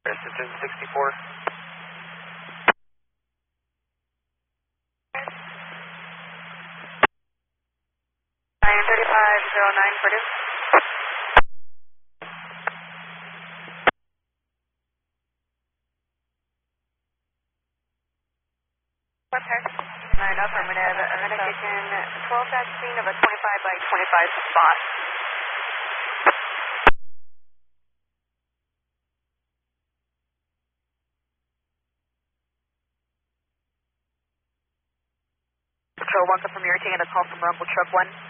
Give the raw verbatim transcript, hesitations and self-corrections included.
Citizen sixty-four. nine thirty-five zero nine Purdue. What's her? nine affirmative. Amanda Kitchen, twelve dash scene of a twenty-five by twenty-five spot. Patrol one, confirm you're taking a call from Rumble Truck one.